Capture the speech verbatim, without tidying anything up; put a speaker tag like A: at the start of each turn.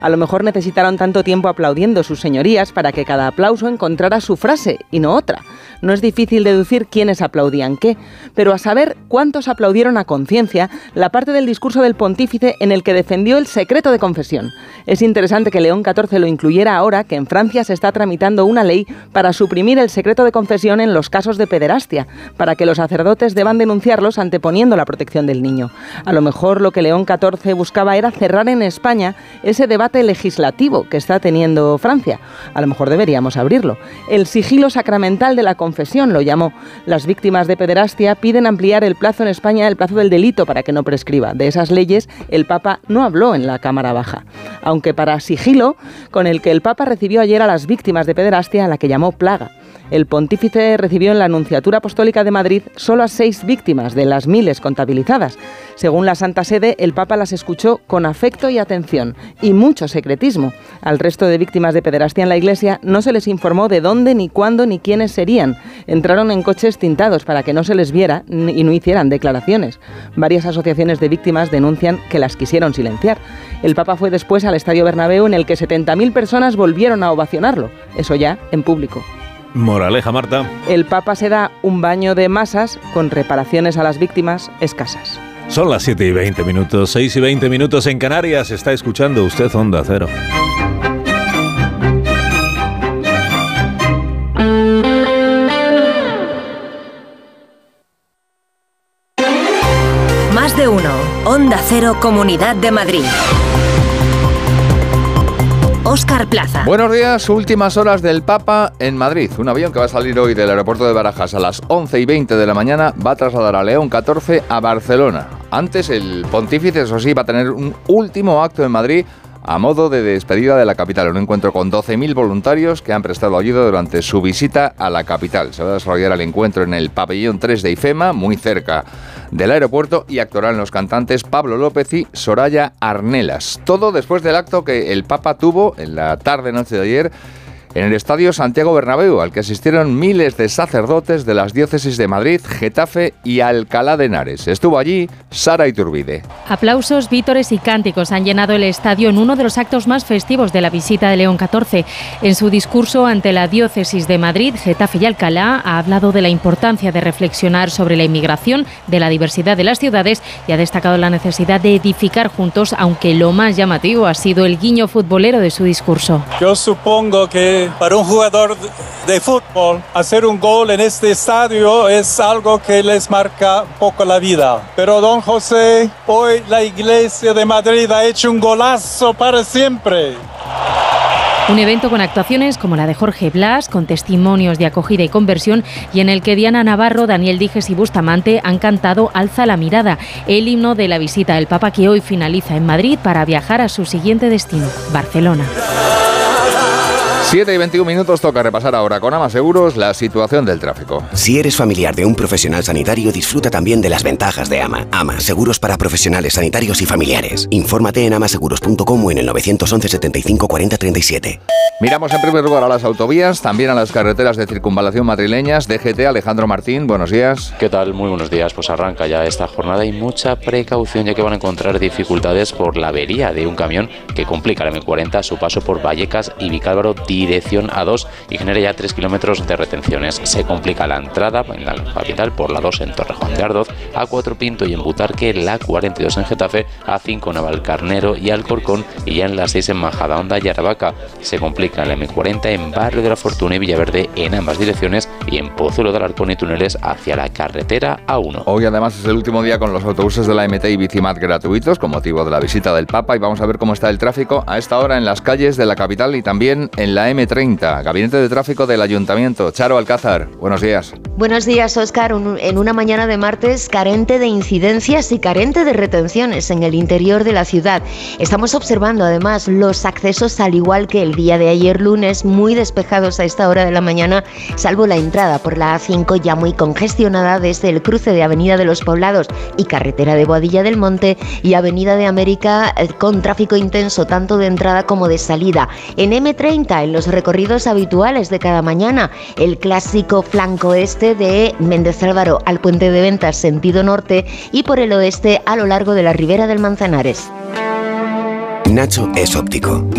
A: A lo mejor necesitaron tanto tiempo aplaudiendo sus señorías para que cada aplauso encontrara su frase y no otra. No es difícil deducir quiénes aplaudían qué, pero a saber cuántos aplaudieron a conciencia la parte del discurso del pontífice en el que defendió el secreto de confesión. Es interesante que León catorce lo incluyera ahora que en Francia se está tramitando una ley para suprimir el secreto de confesión en los casos de pederastia, para que los sacerdotes deban denunciarlos anteponiendo la protección del niño. A lo mejor lo que León catorce buscaba era cerrar en España ese debate legislativo que está teniendo Francia. A lo mejor deberíamos abrirlo. El sigilo sacramental de la confesión lo llamó. Las víctimas de pederastia piden ampliar el plazo en España, el plazo del delito, para que no prescriba. De esas leyes el Papa no habló en la Cámara Baja. Aunque para sigilo, con el que el Papa recibió ayer a las víctimas de pederastia, a la que llamó plaga. El pontífice recibió en la Nunciatura Apostólica de Madrid solo a seis víctimas de las miles contabilizadas. Según la Santa Sede, el Papa las escuchó con afecto y atención y mucho secretismo. Al resto de víctimas de pederastia en la Iglesia no se les informó de dónde, ni cuándo, ni quiénes serían. Entraron en coches tintados para que no se les viera y no hicieran declaraciones. Varias asociaciones de víctimas denuncian que las quisieron silenciar. El Papa fue después al Estadio Bernabéu, en el que setenta mil personas volvieron a ovacionarlo. Eso ya en público.
B: Moraleja, Marta.
A: El Papa se da un baño de masas con reparaciones a las víctimas escasas.
B: Son las siete y veinte minutos, seis y veinte minutos en Canarias. Está escuchando usted Onda Cero.
C: Más de uno. Onda Cero, Comunidad de Madrid. Óscar Plaza.
D: Buenos días, últimas horas del Papa en Madrid. Un avión que va a salir hoy del aeropuerto de Barajas a las once y veinte de la mañana va a trasladar a León catorce a Barcelona. Antes, el pontífice, eso sí, va a tener un último acto en Madrid a modo de despedida de la capital. Un encuentro con doce mil voluntarios que han prestado ayuda durante su visita a la capital. Se va a desarrollar el encuentro en el pabellón tres de IFEMA, muy cerca del aeropuerto, y actuarán los cantantes Pablo López y Soraya Arnelas. Todo después del acto que el Papa tuvo en la tarde-noche de ayer en el Estadio Santiago Bernabéu, al que asistieron miles de sacerdotes de las diócesis de Madrid, Getafe y Alcalá de Henares. Estuvo allí Sara Iturbide.
E: Aplausos, vítores y cánticos han llenado el estadio en uno de los actos más festivos de la visita de León catorce. En su discurso ante la diócesis de Madrid, Getafe y Alcalá, ha hablado de la importancia de reflexionar sobre la inmigración, de la diversidad de las ciudades, y ha destacado la necesidad de edificar juntos, aunque lo más llamativo ha sido el guiño futbolero de su discurso.
F: Yo supongo que para un jugador de fútbol, hacer un gol en este estadio es algo que les marca un poco la vida. Pero don José, hoy la Iglesia de Madrid ha hecho un golazo para siempre.
E: Un evento con actuaciones como la de Jorge Blas, con testimonios de acogida y conversión, y en el que Diana Navarro, Daniel Dijes y Bustamante han cantado Alza la mirada, el himno de la visita del Papa, que hoy finaliza en Madrid para viajar a su siguiente destino, Barcelona.
D: siete y veintiún minutos, toca repasar ahora con Ama Seguros la situación del tráfico.
G: Si eres familiar de un profesional sanitario, disfruta también de las ventajas de Ama. Ama, seguros para profesionales sanitarios y familiares. Infórmate en amaseguros punto com o en el nueve once setenta y cinco cuarenta treinta y siete.
D: Miramos en primer lugar a las autovías, también a las carreteras de circunvalación madrileñas. D G T, Alejandro Martín, buenos días.
H: ¿Qué tal? Muy buenos días. Pues arranca ya esta jornada y mucha precaución, ya que van a encontrar dificultades por la avería de un camión que complica la eme cuarenta a su paso por Vallecas y Vicálvaro, dirección A dos, y genera ya tres kilómetros de retenciones. Se complica la entrada en la capital por la dos en Torrejón de Ardoz, A cuatro Pinto y en Butarque, la cuarenta y dos en Getafe, A cinco Navalcarnero y Alcorcón, y ya en la seis en Majadahonda y Aravaca. Se complica en la eme cuarenta en Barrio de la Fortuna y Villaverde en ambas direcciones, y en Pozuelo de Alarcón y túneles hacia la carretera A uno.
D: Hoy además es el último día con los autobuses de la eme te y Bicimat gratuitos con motivo de la visita del Papa, y vamos a ver cómo está el tráfico a esta hora en las calles de la capital y también en la eme treinta. Gabinete de Tráfico del Ayuntamiento. Charo Alcázar, buenos días.
I: Buenos días, Óscar. Un, en una mañana de martes carente de incidencias y carente de retenciones en el interior de la ciudad. Estamos observando además los accesos, al igual que el día de ayer lunes, muy despejados a esta hora de la mañana, salvo la entrada por la A cinco, ya muy congestionada desde el cruce de Avenida de los Poblados y carretera de Boadilla del Monte, y Avenida de América eh, con tráfico intenso tanto de entrada como de salida. En eme treinta, en los recorridos habituales de cada mañana, el clásico flanco este de Méndez Álvaro al Puente de Ventas sentido norte, y por el oeste a lo largo de la Ribera del Manzanares.
G: Nacho es óptico.